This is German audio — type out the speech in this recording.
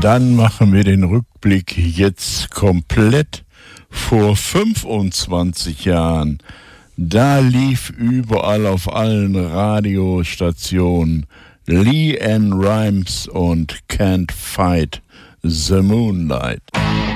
Dann machen wir den Rückblick jetzt komplett vor 25 Jahren. Da lief überall auf allen Radiostationen LeAnn Rimes und Can't Fight the Moonlight.